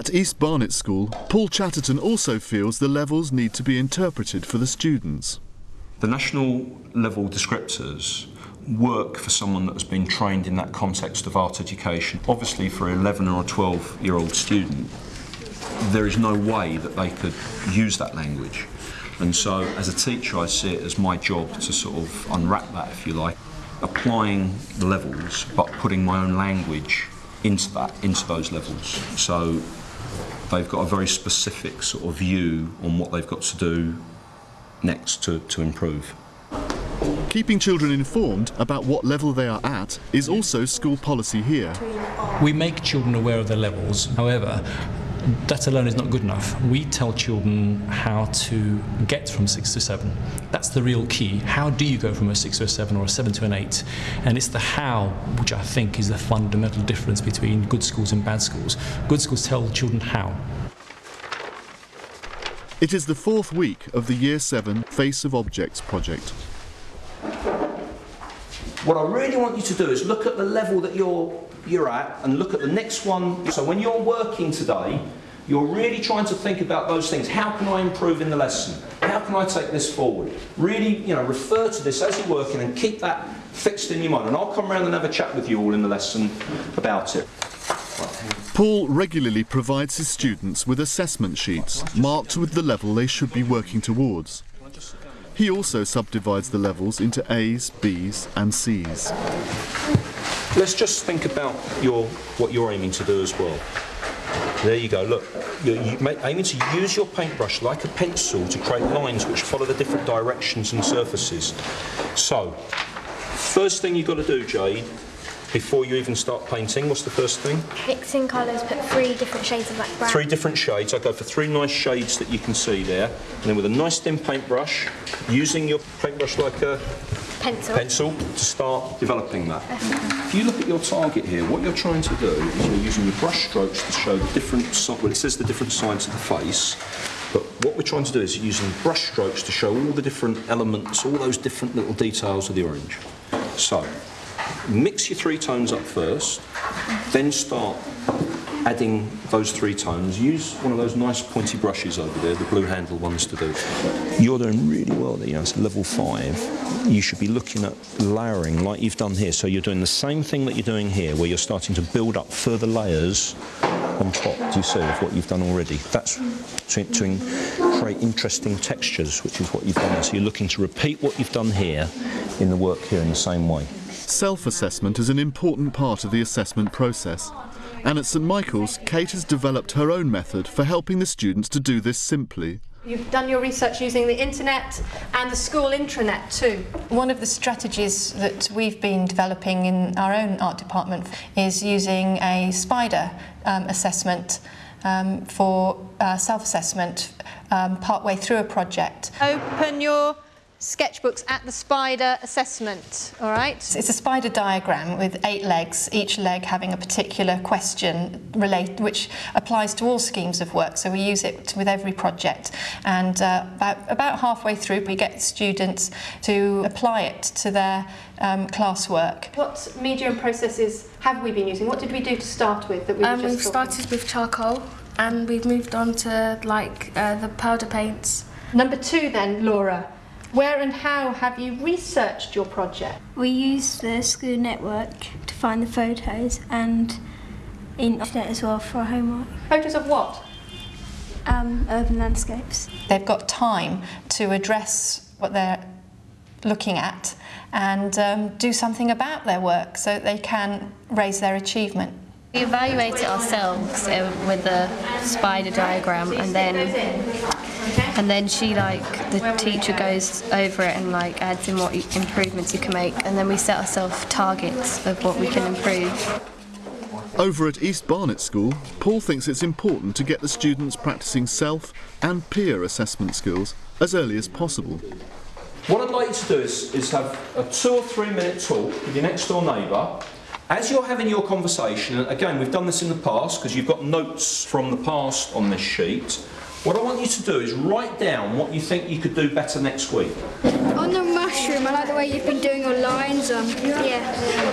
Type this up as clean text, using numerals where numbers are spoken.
At East Barnet School, Paul Chatterton also feels the levels need to be interpreted for the students. The national level descriptors work for someone that has been trained in that context of art education. Obviously for an 11 or 12-year-old student, there is no way that they could use that language. And so as a teacher I see it as my job to sort of unwrap that, if you like, applying the levels but putting my own language into those levels. So they've got a very specific sort of view on what they've got to do next to improve. Keeping children informed about what level they are at is also school policy here. We make children aware of their levels, however, that alone is not good enough. We tell children how to get from 6 to 7. That's the real key. How do you go from a 6 to a 7 or a 7 to an 8? And it's the how which I think is the fundamental difference between good schools and bad schools. Good schools tell children how. It is the 4th week of the Year 7 Face of Objects project. What I really want you to do is look at the level that you're at and look at the next one. So when you're working today, you're really trying to think about those things. How can I improve in the lesson? How can I take this forward? Really, refer to this as you're working and keep that fixed in your mind. And I'll come around and have a chat with you all in the lesson about it. Paul regularly provides his students with assessment sheets marked with the level they should be working towards. He also subdivides the levels into A's, B's and C's. Let's just think about what you're aiming to do as well. There you go, look, you're aiming to use your paintbrush like a pencil to create lines which follow the different directions and surfaces. So, first thing you've got to do, Jade, before you even start painting, what's the first thing? Mixing colours, put 3 different shades of brown. 3 different shades. I go for 3 nice shades that you can see there. And then with a nice thin paintbrush, using your paintbrush like a pencil to start developing that. If you look at your target here, what you're trying to do is you're using your brush strokes to show the different, well, it says the different sides of the face, but what we're trying to do is using brush strokes to show all the different elements, all those different little details of the orange. So, mix your 3 tones up first, then start adding those 3 tones. Use one of those nice pointy brushes over there, the blue handle ones to do. You're doing really well there, it's level 5. You should be looking at layering like you've done here. So you're doing the same thing that you're doing here, where you're starting to build up further layers on top, do you see, of what you've done already. That's to create interesting textures, which is what you've done there. So you're looking to repeat what you've done here in the work here in the same way. Self-assessment is an important part of the assessment process. And at St Michael's, Kate has developed her own method for helping the students to do this simply. You've done your research using the internet and the school intranet too. One of the strategies that we've been developing in our own art department is using a spider assessment for self-assessment partway through a project. Open your sketchbooks at the spider assessment, all right? It's a spider diagram with 8 legs, each leg having a particular question which applies to all schemes of work, so we use it with every project. And about halfway through we get students to apply it to their classwork. What media and processes have we been using? What did we do to start with? We've started with charcoal and we've moved on to the powder paints. Number 2 then, Laura. Where and how have you researched your project? We used the school network to find the photos and internet as well for our homework. Photos of what? Urban landscapes. They've got time to address what they're looking at and do something about their work so that they can raise their achievement. We evaluate it ourselves with the spider diagram, and then she, the teacher, goes over it and adds in what improvements you can make, and then we set ourselves targets of what we can improve. Over at East Barnet School, Paul thinks it's important to get the students practising self and peer assessment skills as early as possible. What I'd like you to do is have a 2 or 3 minute talk with your next door neighbour. As you're having your conversation, and again we've done this in the past because you've got notes from the past on this sheet, what I want you to do is write down what you think you could do better next week. On the mushroom, I like the way you've been doing your lines. Yeah.